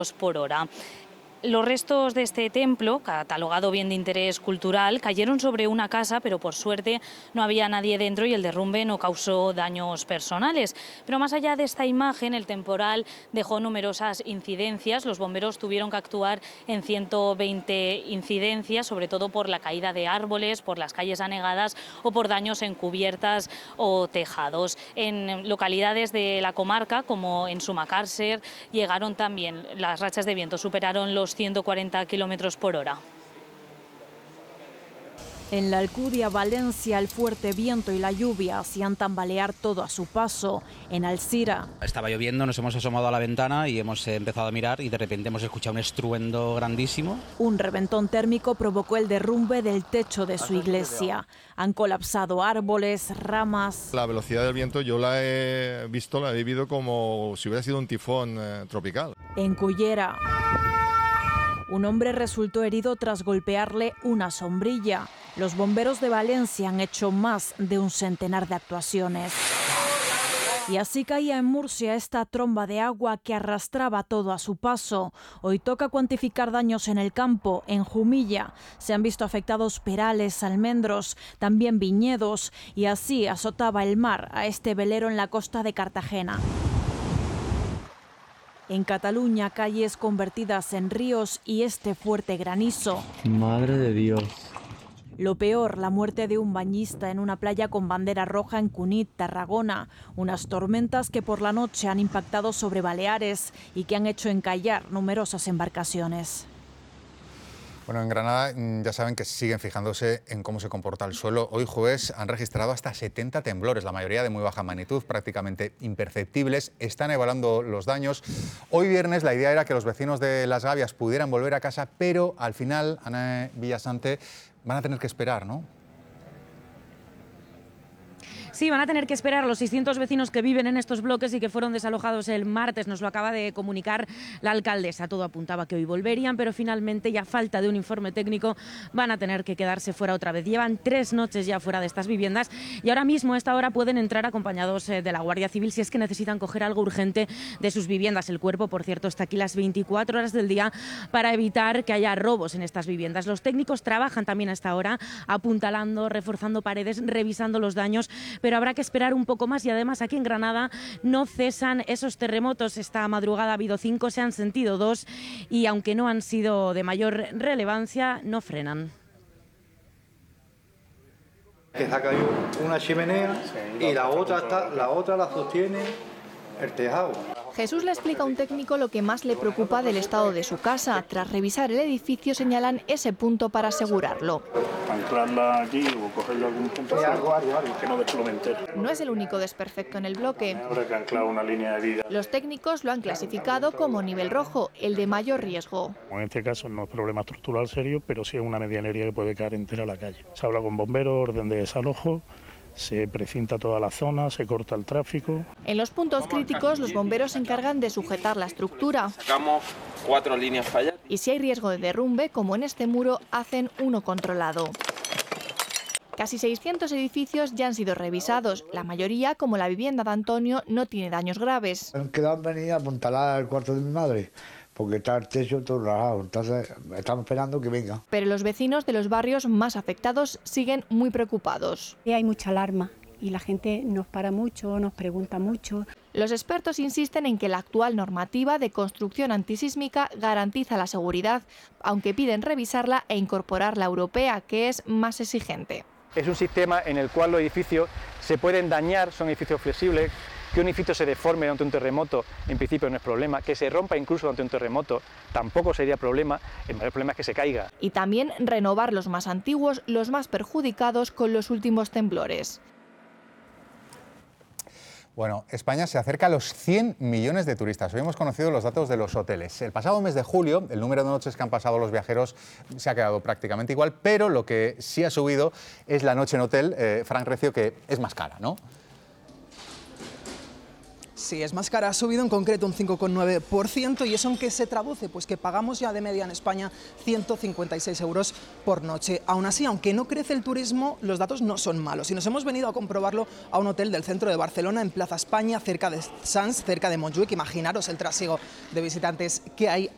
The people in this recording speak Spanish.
por hora. Los restos de este templo, catalogado bien de interés cultural, cayeron sobre una casa, pero por suerte no había nadie dentro y el derrumbe no causó daños personales. Pero más allá de esta imagen, el temporal dejó numerosas incidencias. Los bomberos tuvieron que actuar en 120 incidencias, sobre todo por la caída de árboles, por las calles anegadas o por daños en cubiertas o tejados. En localidades de la comarca, como en Sumacàrcer, llegaron también las rachas de viento, superaron los 140 kilómetros por hora. En la Alcudia, Valencia, el fuerte viento y la lluvia hacían tambalear todo a su paso. En Alzira estaba lloviendo, nos hemos asomado a la ventana y hemos empezado a mirar y de repente hemos escuchado un estruendo grandísimo. Un reventón térmico provocó el derrumbe del techo de su iglesia. Han colapsado árboles, ramas. La velocidad del viento yo la he vivido como si hubiera sido un tifón tropical. En Cullera, un hombre resultó herido tras golpearle una sombrilla. Los bomberos de Valencia han hecho más de un centenar de actuaciones. Y así caía en Murcia esta tromba de agua que arrastraba todo a su paso. Hoy toca cuantificar daños en el campo. En Jumilla se han visto afectados perales, almendros, también viñedos. Y así azotaba el mar a este velero en la costa de Cartagena. En Cataluña, calles convertidas en ríos y este fuerte granizo. Madre de Dios. Lo peor, la muerte de un bañista en una playa con bandera roja en Cunit, Tarragona. Unas tormentas que por la noche han impactado sobre Baleares y que han hecho encallar numerosas embarcaciones. Bueno, en Granada ya saben que siguen fijándose en cómo se comporta el suelo. Hoy jueves han registrado hasta 70 temblores, la mayoría de muy baja magnitud, prácticamente imperceptibles. Están evaluando los daños. Hoy viernes la idea era que los vecinos de Las Gavias pudieran volver a casa, pero al final, Ana Villasante, van a tener que esperar, ¿no? Sí, van a tener que esperar a los 600 vecinos que viven en estos bloques y que fueron desalojados el martes. Nos lo acaba de comunicar la alcaldesa. Todo apuntaba que hoy volverían, pero finalmente, y a falta de un informe técnico, van a tener que quedarse fuera otra vez. Llevan 3 noches ya fuera de estas viviendas y ahora mismo a esta hora pueden entrar acompañados de la Guardia Civil si es que necesitan coger algo urgente de sus viviendas. El cuerpo, por cierto, está aquí las 24 horas del día para evitar que haya robos en estas viviendas. Los técnicos trabajan también a esta hora, apuntalando, reforzando paredes, revisando los daños, pero habrá que esperar un poco más y además aquí en Granada no cesan esos terremotos. Esta madrugada ha habido 5, se han sentido 2 y aunque no han sido de mayor relevancia, no frenan. Que se ha caído una chimenea y la otra la sostiene el tejado. Jesús le explica a un técnico lo que más le preocupa del estado de su casa. Tras revisar el edificio señalan ese punto para asegurarlo. Anclarla allí o cogerlo a algún punto que no desplome entero. No es el único desperfecto en el bloque. Habrá que anclar una línea de vida. Los técnicos lo han clasificado como nivel rojo, el de mayor riesgo. En este caso no es problema estructural serio, pero sí es una medianería que puede caer entera a la calle. Se habla con bomberos, orden de desalojo. Se precinta toda la zona, se corta el tráfico. En los puntos críticos, los bomberos se encargan de sujetar la estructura. Sacamos 4 líneas falladas. Y si hay riesgo de derrumbe, como en este muro, hacen uno controlado. Casi 600 edificios ya han sido revisados. La mayoría, como la vivienda de Antonio, no tiene daños graves. Han quedado venidas a apuntalar el cuarto de mi madre, porque está el techo todo rajado, entonces estamos esperando que venga. Pero los vecinos de los barrios más afectados siguen muy preocupados. Hay mucha alarma y la gente nos para mucho, nos pregunta mucho. Los expertos insisten en que la actual normativa de construcción antisísmica garantiza la seguridad, aunque piden revisarla e incorporar la europea, que es más exigente. Es un sistema en el cual los edificios se pueden dañar, son edificios flexibles. Que un edificio se deforme durante un terremoto, en principio no es problema. Que se rompa incluso durante un terremoto, tampoco sería problema. El mayor problema es que se caiga. Y también renovar los más antiguos, los más perjudicados con los últimos temblores. Bueno, España se acerca a los 100 millones de turistas. Hoy hemos conocido los datos de los hoteles. El pasado mes de julio, el número de noches que han pasado los viajeros se ha quedado prácticamente igual, pero lo que sí ha subido es la noche en hotel, Fran Recio, que es más cara, ¿no? Sí, es más cara, ha subido en concreto un 5,9%. ¿Y eso en qué se traduce? Pues que pagamos ya de media en España 156 euros por noche. Aún así, aunque no crece el turismo, los datos no son malos. Y nos hemos venido a comprobarlo a un hotel del centro de Barcelona, en Plaza España, cerca de Sants, cerca de Montjuïc. Imaginaros el trasiego de visitantes que hay